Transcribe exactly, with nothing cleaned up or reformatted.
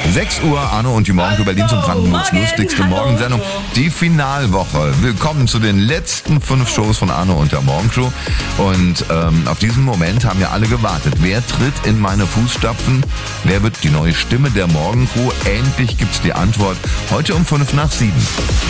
sechs Uhr, Arno und die Morgencrew, Berlins und Brandenburgs lustigste Morgensendung. Die Finalwoche. Willkommen zu den letzten fünf Shows von Arno und der Morgencrew. Und ähm, auf diesen Moment haben ja alle gewartet. Wer tritt in meine Fußstapfen? Wer wird die neue Stimme der Morgencrew? Endlich gibt's die Antwort. Heute um fünf nach sieben.